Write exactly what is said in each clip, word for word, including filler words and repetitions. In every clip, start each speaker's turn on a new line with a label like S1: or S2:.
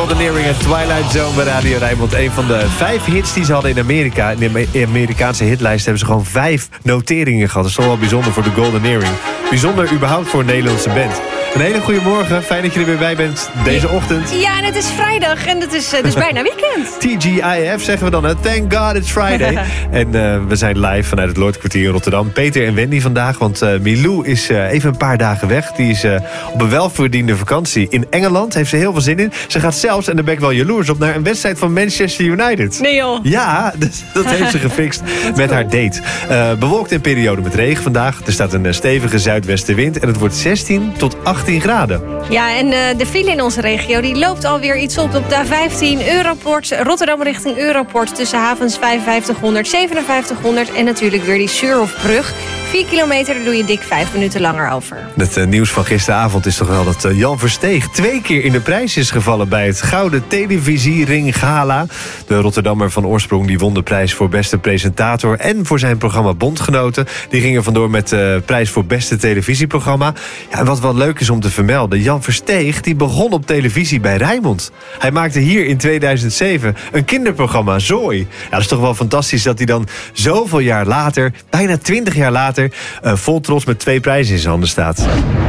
S1: Golden Earring en Twilight Zone bij Radio Rijnmond. Een van de vijf hits die ze hadden in Amerika. In de Amerikaanse hitlijst hebben ze gewoon vijf noteringen gehad. Dat is toch wel bijzonder voor de Golden Earring. Bijzonder überhaupt voor een Nederlandse band. Een hele goede morgen. Fijn dat je er weer bij bent deze ochtend.
S2: Ja, en het is vrijdag en het is, uh, dus bijna weekend.
S1: T G I F zeggen we dan. Hè? Thank God it's Friday. En uh, we zijn live vanuit het Lordkwartier in Rotterdam. Peter en Wendy vandaag, want uh, Milou is uh, even een paar dagen weg. Die is uh, op een welverdiende vakantie in Engeland. Heeft ze heel veel zin in. Ze gaat zelfs, en daar ben ik wel jaloers op, naar een wedstrijd van Manchester United.
S2: Nee joh.
S1: Ja, dus dat heeft ze gefixt met haar date. Uh, bewolkt in periode met regen vandaag. Er staat een uh, stevige zuidwestenwind en het wordt zestien tot achttien graden.
S2: Ja, en uh, de file in onze regio die loopt alweer iets op op de A vijftien. Europort, Rotterdam richting Europort tussen havens vijfenvijftighonderd, zevenenvijftighonderd en natuurlijk weer die Suurhofbrug. Vier kilometer, daar doe je dik vijf minuten langer over.
S1: Het uh, nieuws van gisteravond is toch wel dat uh, Jan Versteeg twee keer in de prijs is gevallen bij het Gouden Televisiering Gala. De Rotterdammer van oorsprong die won de prijs voor beste presentator en voor zijn programma Bondgenoten. Die ging er vandoor met de uh, prijs voor beste televisieprogramma. Ja, en wat wel leuk is om te vermelden, Jan Versteeg die begon op televisie bij Rijnmond. Hij maakte hier in tweeduizend zeven een kinderprogramma, Zooi. Ja, dat is toch wel fantastisch dat hij dan zoveel jaar later, bijna twintig jaar later, Uh, vol trots met twee prijzen in zijn handen staat.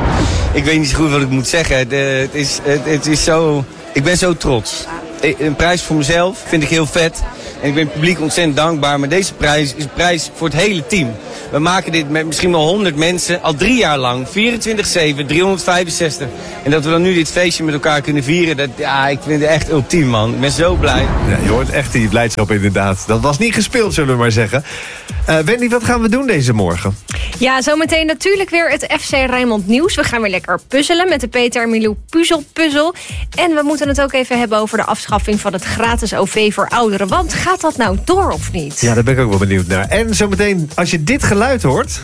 S3: Ik weet niet zo goed wat ik moet zeggen. Het, uh, het, is, het, het is zo... Ik ben zo trots. Een prijs voor mezelf vind ik heel vet. En ik ben het publiek ontzettend dankbaar. Maar deze prijs is een prijs voor het hele team. We maken dit met misschien wel honderd mensen al drie jaar lang. vierentwintig zeven, driehonderdvijfenzestig. En dat we dan nu dit feestje met elkaar kunnen vieren. Dat, ja, ik vind het echt ultiem, man. Ik ben zo blij.
S1: Ja, je hoort echt die blijdschap inderdaad. Dat was niet gespeeld, zullen we maar zeggen. Uh, Wendy, wat gaan we doen deze morgen?
S2: Ja, zometeen natuurlijk weer het F C Rijnmond nieuws. We gaan weer lekker puzzelen met de Peter en Milou puzzelpuzzel. En we moeten het ook even hebben over de afschaffing van het gratis O V voor ouderen. Want gaat dat nou door of niet?
S1: Ja, daar ben ik ook wel benieuwd naar. En zometeen, als je dit geluid hoort,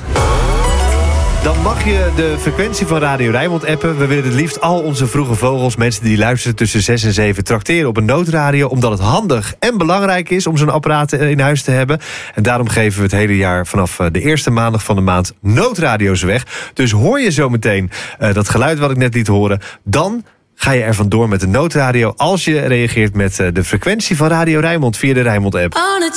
S1: dan mag je de frequentie van Radio Rijnmond appen. We willen het liefst al onze vroege vogels, mensen die luisteren tussen zes en zeven, trakteren op een noodradio, omdat het handig en belangrijk is om zo'n apparaat in huis te hebben. En daarom geven we het hele jaar vanaf de eerste maandag van de maand noodradio's weg. Dus hoor je zometeen uh, dat geluid wat ik net liet horen, dan ga je er vandoor met de noodradio als je reageert met uh, de frequentie van Radio Rijnmond via de Rijnmond app.